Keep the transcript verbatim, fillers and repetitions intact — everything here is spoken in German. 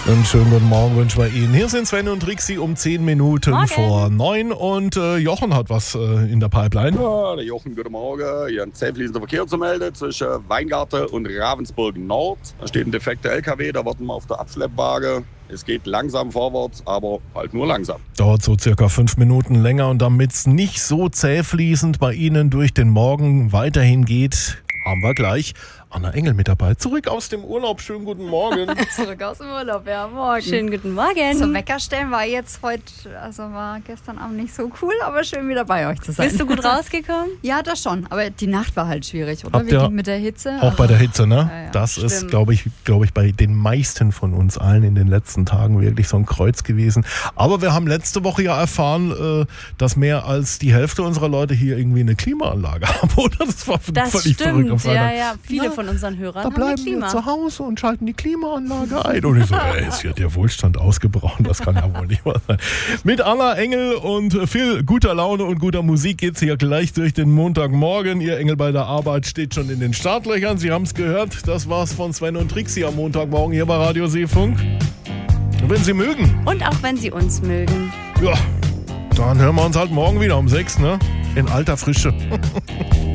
Einen schönen guten Morgen wünschen wir Ihnen. Hier sind Sven und Trixi um zehn Minuten Morgen. vor neun und äh, Jochen hat was äh, in der Pipeline. Ja, der Jochen, guten Morgen. Hier ein zäh fließender Verkehr zu melden zwischen Weingarten und Ravensburg Nord. Da steht ein defekter L K W, da warten wir auf der Abschleppwaage. Es geht langsam vorwärts, aber halt nur langsam. Dauert so circa fünf Minuten länger und damit es nicht so zähfließend bei Ihnen durch den Morgen weiterhin geht, haben wir gleich Anna Engel mit dabei. Zurück aus dem Urlaub. Schönen guten Morgen. Zurück aus dem Urlaub, ja, morgen. Schönen guten Morgen. Zum Weckerstellen war jetzt heute, also war gestern Abend nicht so cool, aber schön wieder bei euch zu sein. Bist du gut rausgekommen? Ja, das schon. Aber die Nacht war halt schwierig, oder? Habt ihr Wegen mit der Hitze. Auch bei der Hitze, ne? Ja, ja, das stimmt. ist, glaube ich, glaube ich, bei den meisten von uns allen in den letzten Tagen wirklich so ein Kreuz gewesen. Aber wir haben letzte Woche ja erfahren, dass mehr als die Hälfte unserer Leute hier irgendwie eine Klimaanlage haben, oder? Das war Das völlig verrückt. stimmt, Auf ja, einmal. ja. Viele Ja, von unseren Hörern Da haben bleiben ein wir Klima. zu Hause und schalten die Klimaanlage ein. Und ich so, ey, es wird der Wohlstand ausgebrochen, das kann ja wohl nicht wahr sein. Mit Anna Engel und viel guter Laune und guter Musik geht's hier gleich durch den Montagmorgen. Ihr Engel bei der Arbeit steht schon in den Startlöchern. Sie haben es gehört, das war's von Sven und Trixi am Montagmorgen hier bei Radio Seefunk. Und wenn Sie mögen, Und auch wenn Sie uns mögen. ja, dann hören wir uns halt morgen wieder um sechs, ne? In alter Frische.